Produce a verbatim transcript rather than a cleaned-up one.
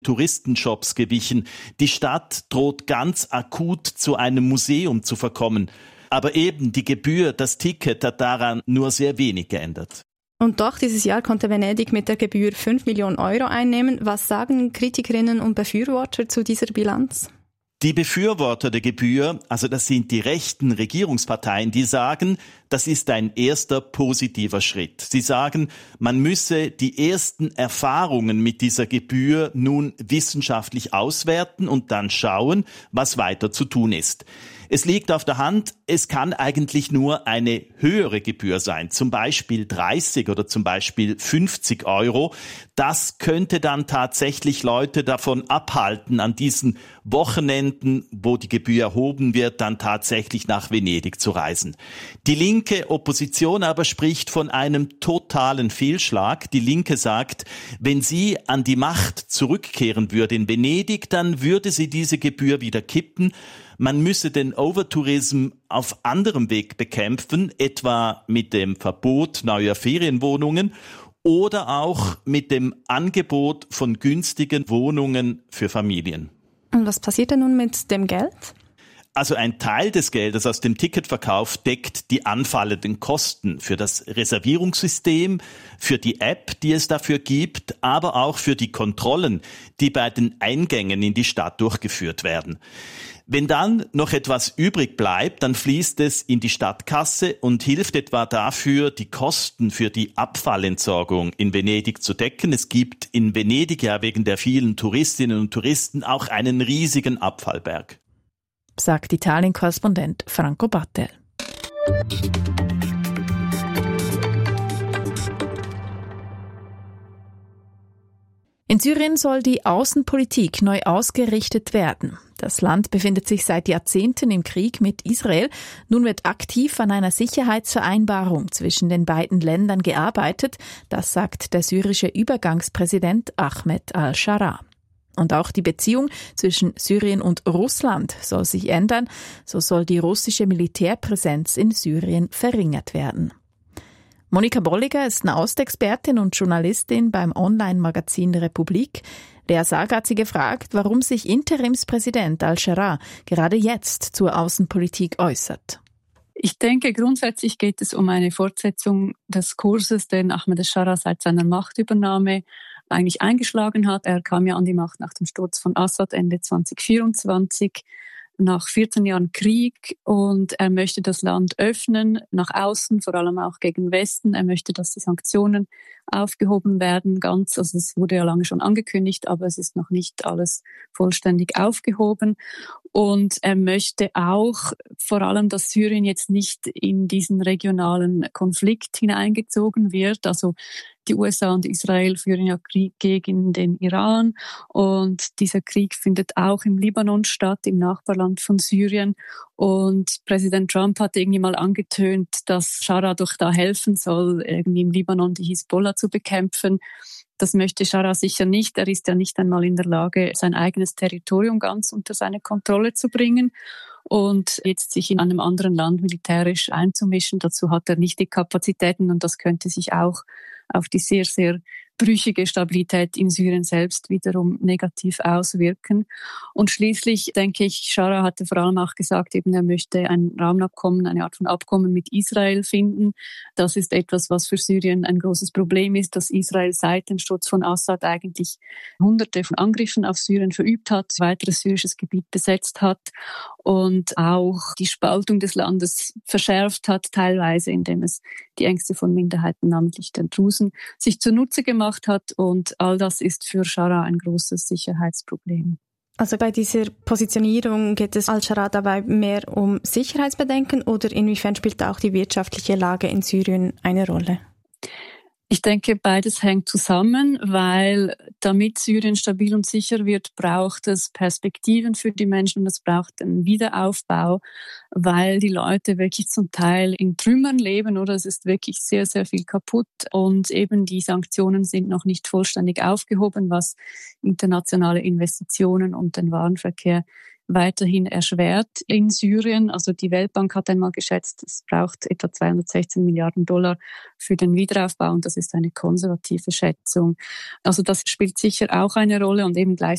Touristenjobs gewichen. Die Stadt droht ganz akut zu einem Museum zu verkommen. Aber eben die Gebühr, das Ticket hat daran nur sehr wenig geändert. Und doch, dieses Jahr konnte Venedig mit der Gebühr fünf Millionen Euro einnehmen. Was sagen Kritikerinnen und Befürworter zu dieser Bilanz? Die Befürworter der Gebühr, also das sind die rechten Regierungsparteien, die sagen, das ist ein erster positiver Schritt. Sie sagen, man müsse die ersten Erfahrungen mit dieser Gebühr nun wissenschaftlich auswerten und dann schauen, was weiter zu tun ist. Es liegt auf der Hand, es kann eigentlich nur eine höhere Gebühr sein, zum Beispiel dreißig oder zum Beispiel fünfzig Euro. Das könnte dann tatsächlich Leute davon abhalten, an diesen Wochenenden, wo die Gebühr erhoben wird, dann tatsächlich nach Venedig zu reisen. Die linke Opposition aber spricht von einem totalen Fehlschlag. Die Linke sagt, wenn sie an die Macht zurückkehren würde in Venedig, dann würde sie diese Gebühr wieder kippen. Man müsse den Overtourism auf anderem Weg bekämpfen, etwa mit dem Verbot neuer Ferienwohnungen oder auch mit dem Angebot von günstigen Wohnungen für Familien. Und was passiert denn nun mit dem Geld? Also ein Teil des Geldes aus dem Ticketverkauf deckt die anfallenden Kosten für das Reservierungssystem, für die App, die es dafür gibt, aber auch für die Kontrollen, die bei den Eingängen in die Stadt durchgeführt werden. Wenn dann noch etwas übrig bleibt, dann fließt es in die Stadtkasse und hilft etwa dafür, die Kosten für die Abfallentsorgung in Venedig zu decken. Es gibt in Venedig ja wegen der vielen Touristinnen und Touristen auch einen riesigen Abfallberg. Sagt Italien-Korrespondent Franco Battel. In Syrien soll die Außenpolitik neu ausgerichtet werden. Das Land befindet sich seit Jahrzehnten im Krieg mit Israel. Nun wird aktiv an einer Sicherheitsvereinbarung zwischen den beiden Ländern gearbeitet. Das sagt der syrische Übergangspräsident Ahmed al-Sharaa. Und auch die Beziehung zwischen Syrien und Russland soll sich ändern. So soll die russische Militärpräsenz in Syrien verringert werden. Monika Bolliger ist Nahostexpertin und Journalistin beim Online-Magazin Republik. Lea Sager hat sie gefragt, warum sich Interimspräsident al-Sharaa gerade jetzt zur Außenpolitik äußert. Ich denke, grundsätzlich geht es um eine Fortsetzung des Kurses, den Ahmed al-Sharaa seit seiner Machtübernahme eigentlich eingeschlagen hat. Er kam ja an die Macht nach dem Sturz von Assad Ende zwanzig vierundzwanzig. Nach vierzehn Jahren Krieg, und er möchte das Land öffnen, nach außen, vor allem auch gegen Westen. Er möchte, dass die Sanktionen aufgehoben werden, ganz, also es wurde ja lange schon angekündigt, aber es ist noch nicht alles vollständig aufgehoben. Und er möchte auch vor allem, dass Syrien jetzt nicht in diesen regionalen Konflikt hineingezogen wird. Also die U S A und Israel führen ja Krieg gegen den Iran, und dieser Krieg findet auch im Libanon statt, im Nachbarland von Syrien. Und Präsident Trump hat irgendwie mal angetönt, dass Sharaa doch da helfen soll, irgendwie im Libanon die Hisbollah zu bekämpfen. Das möchte Sharaa sicher nicht. Er ist ja nicht einmal in der Lage, sein eigenes Territorium ganz unter seine Kontrolle zu bringen. Und jetzt sich in einem anderen Land militärisch einzumischen, dazu hat er nicht die Kapazitäten, und das könnte sich auch auf die sehr, sehr brüchige Stabilität in Syrien selbst wiederum negativ auswirken. Und schließlich, denke ich, Sharaa hatte vor allem auch gesagt, eben er möchte ein Rahmenabkommen, eine Art von Abkommen mit Israel finden. Das ist etwas, was für Syrien ein großes Problem ist, dass Israel seit dem Sturz von Assad eigentlich Hunderte von Angriffen auf Syrien verübt hat, weiteres syrisches Gebiet besetzt hat und auch die Spaltung des Landes verschärft hat, teilweise, indem es die Ängste von Minderheiten, namentlich den Drusen, sich zunutze gemacht hat, und all das ist für Sharaa ein großes Sicherheitsproblem. Also bei dieser Positionierung geht es al-Sharaa dabei mehr um Sicherheitsbedenken, oder inwiefern spielt auch die wirtschaftliche Lage in Syrien eine Rolle? Ich denke, beides hängt zusammen, weil damit Syrien stabil und sicher wird, braucht es Perspektiven für die Menschen, und es braucht einen Wiederaufbau, weil die Leute wirklich zum Teil in Trümmern leben, oder es ist wirklich sehr, sehr viel kaputt, und eben die Sanktionen sind noch nicht vollständig aufgehoben, was internationale Investitionen und den Warenverkehr weiterhin erschwert in Syrien. Also die Weltbank hat einmal geschätzt, es braucht etwa zweihundertsechzehn Milliarden Dollar für den Wiederaufbau, und das ist eine konservative Schätzung. Also das spielt sicher auch eine Rolle, und eben gleichzeitig